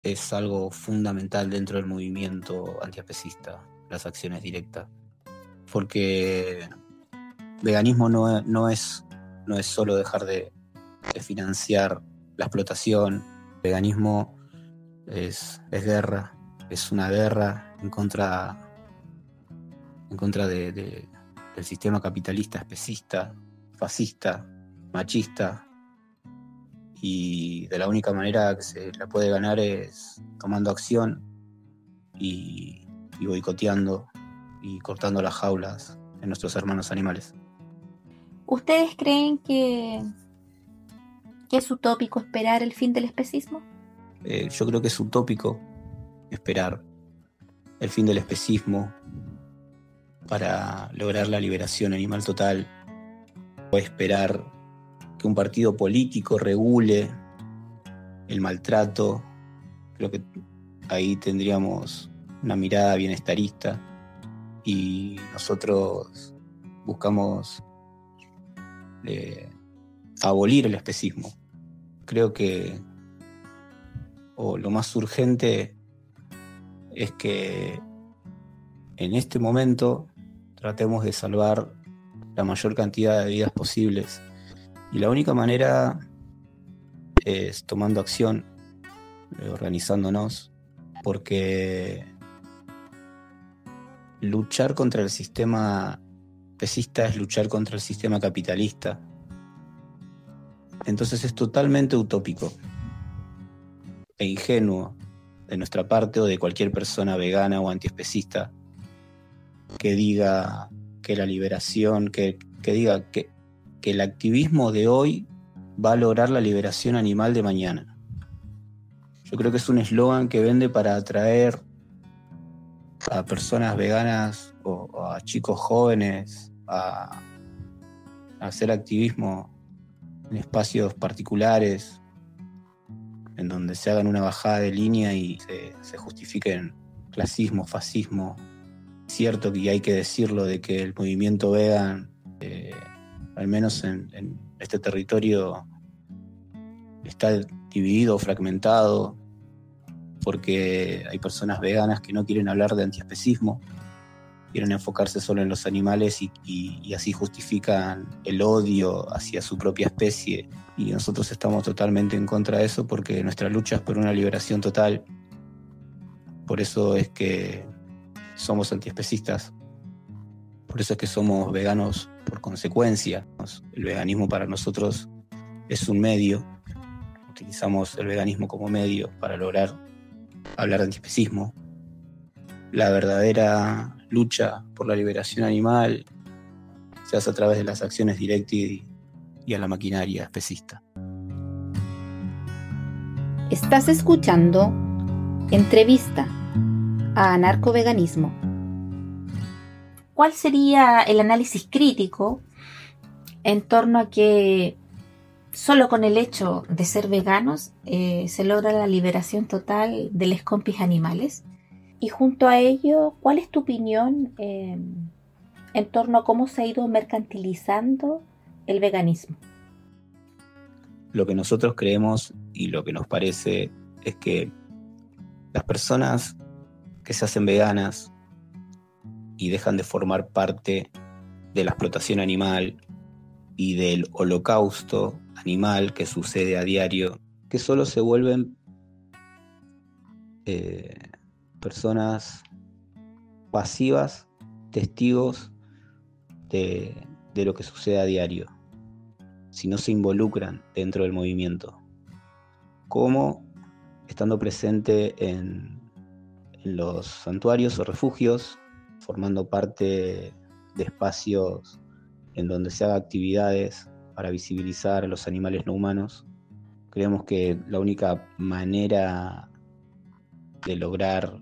es algo fundamental dentro del movimiento antiespecista, las acciones directas. Porque veganismo no es solo dejar de financiar la explotación. Veganismo es guerra, es una guerra en contra del sistema capitalista, especista, fascista, machista, y de la única manera que se la puede ganar es tomando acción y boicoteando y cortando las jaulas de nuestros hermanos animales. ¿Ustedes creen que es utópico esperar el fin del especismo? Yo creo que es utópico esperar el fin del especismo para lograr la liberación animal total, o esperar que un partido político regule el maltrato. Creo que ahí tendríamos una mirada bienestarista, y nosotros buscamos abolir el especismo. Creo que lo más urgente es que en este momento tratemos de salvar la mayor cantidad de vidas posibles, y la única manera es tomando acción, organizándonos, porque luchar contra el sistema especista es luchar contra el sistema capitalista. Entonces es totalmente utópico e ingenuo de nuestra parte, o de cualquier persona vegana o antiespecista, que diga que la liberación, que diga que el activismo de hoy va a lograr la liberación animal de mañana. Yo creo que es un eslogan que vende para atraer a personas veganas o a chicos jóvenes a hacer activismo en espacios particulares, en donde se hagan una bajada de línea y se justifiquen clasismo, fascismo. Es cierto que hay que decirlo, de que el movimiento vegan, al menos en este territorio, está dividido, fragmentado, porque hay personas veganas que no quieren hablar de antiespecismo, quieren enfocarse solo en los animales y así justifican el odio hacia su propia especie. Y nosotros estamos totalmente en contra de eso, porque nuestra lucha es por una liberación total. Por eso es que somos antiespecistas. Por eso es que somos veganos por consecuencia. El veganismo para nosotros es un medio. Utilizamos el veganismo como medio para lograr hablar de antiespecismo. La verdadera lucha por la liberación animal se hace a través de las acciones directas y a la maquinaria especista. Estás escuchando Entrevista a Anarcoveganismo. ¿Cuál sería el análisis crítico en torno a que solo con el hecho de ser veganos se logra la liberación total de los compis animales? Y junto a ello, ¿cuál es tu opinión en torno a cómo se ha ido mercantilizando el veganismo? Lo que nosotros creemos y lo que nos parece es que las personas que se hacen veganas y dejan de formar parte de la explotación animal y del holocausto animal que sucede a diario, que solo se vuelven personas pasivas, testigos de lo que sucede a diario, si no se involucran dentro del movimiento, como estando presente en los santuarios o refugios, formando parte de espacios en donde se haga actividades para visibilizar a los animales no humanos. Creemos que la única manera de lograr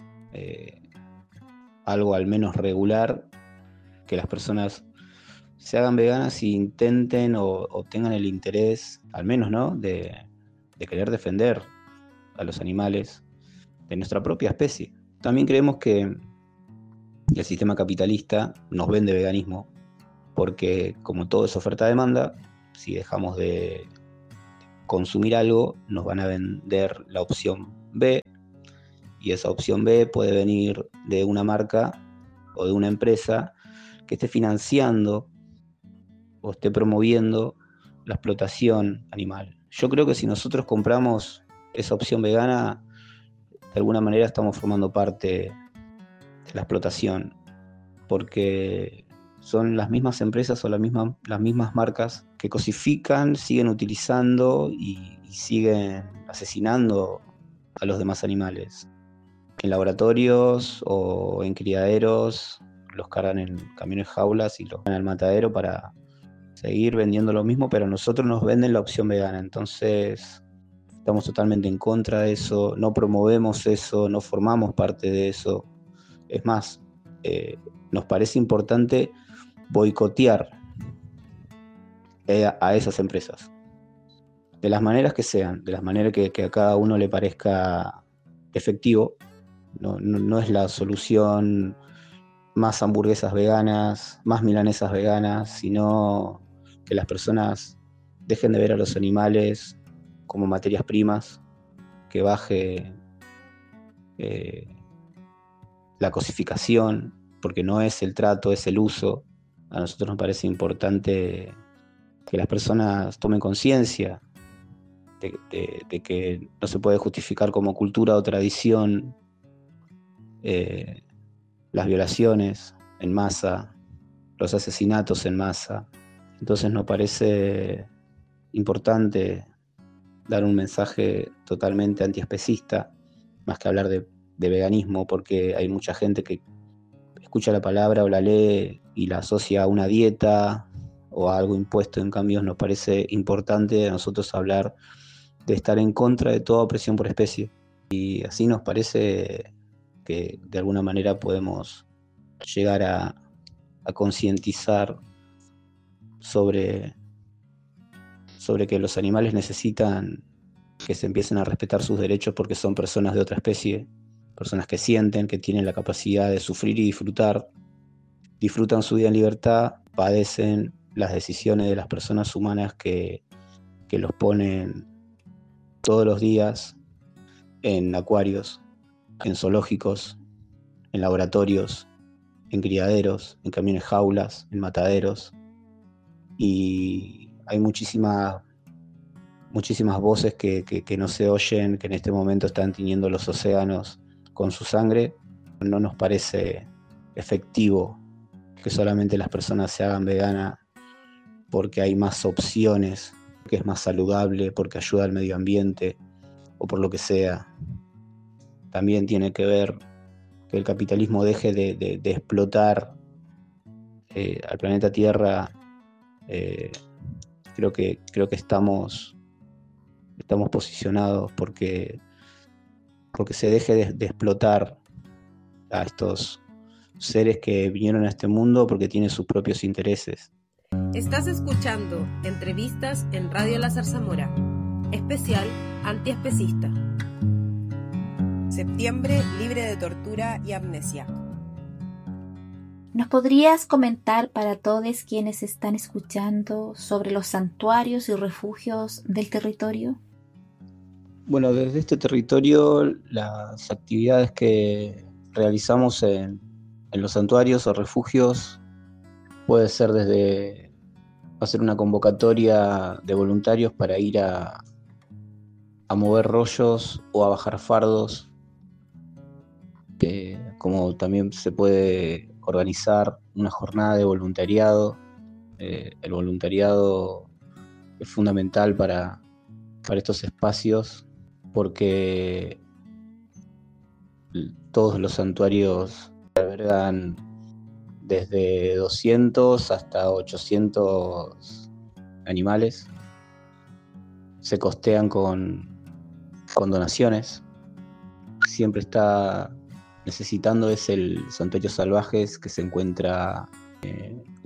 algo al menos regular, que las personas se hagan veganas e intenten o tengan el interés, al menos, ¿no?, de querer defender a los animales de nuestra propia especie. También creemos que el sistema capitalista nos vende veganismo, porque como todo es oferta-demanda, si dejamos de consumir algo, nos van a vender la opción B, y esa opción B puede venir de una marca o de una empresa que esté financiando o esté promoviendo la explotación animal. Yo creo que si nosotros compramos esa opción vegana, de alguna manera estamos formando parte de la explotación, porque son las mismas empresas o las mismas marcas que cosifican, siguen utilizando y siguen asesinando a los demás animales. En laboratorios o en criaderos los cargan en camiones jaulas y los van al matadero para seguir vendiendo lo mismo, pero a nosotros nos venden la opción vegana. Entonces estamos totalmente en contra de eso, no promovemos eso, no formamos parte de eso. Es más, nos parece importante boicotear a esas empresas, de las maneras que sean, de las maneras que a cada uno le parezca efectivo. No es la solución más hamburguesas veganas, más milanesas veganas, sino que las personas dejen de ver a los animales como materias primas, que baje la cosificación, porque no es el trato, es el uso. A nosotros nos parece importante que las personas tomen conciencia de que no se puede justificar como cultura o tradición las violaciones en masa, los asesinatos en masa. Entonces nos parece importante dar un mensaje totalmente antiespecista, más que hablar de veganismo, porque hay mucha gente que escucha la palabra o la lee y la asocia a una dieta o a algo impuesto. En cambio, nos parece importante a nosotros hablar de estar en contra de toda opresión por especie. Y así nos parece que de alguna manera podemos llegar a concientizar sobre que los animales necesitan que se empiecen a respetar sus derechos porque son personas de otra especie, personas que sienten, que tienen la capacidad de sufrir y disfrutar, disfrutan su vida en libertad, padecen las decisiones de las personas humanas que los ponen todos los días en acuarios, en zoológicos, en laboratorios, en criaderos, en camiones jaulas, en mataderos. Y hay muchísimas voces que no se oyen, que en este momento están tiñendo los océanos con su sangre. No nos parece efectivo que solamente las personas se hagan veganas porque hay más opciones, que es más saludable, porque ayuda al medio ambiente o por lo que sea. También tiene que ver que el capitalismo deje de explotar al planeta Tierra. Creo que estamos posicionados porque se deje de explotar a estos seres que vinieron a este mundo porque tienen sus propios intereses. Estás escuchando Entrevistas en Radio La Zarzamora, especial antiespecista. Septiembre libre de tortura y amnesia. ¿Nos podrías comentar para todos quienes están escuchando sobre los santuarios y refugios del territorio? Bueno, desde este territorio las actividades que realizamos en los santuarios o refugios puede ser desde hacer una convocatoria de voluntarios para ir a mover rollos o a bajar fardos, como también se puede organizar una jornada de voluntariado. El voluntariado es fundamental para estos espacios porque todos los santuarios albergan desde 200 hasta 800 animales. Se costean con donaciones. Siempre está necesitando es el Santuario Salvajes, que se encuentra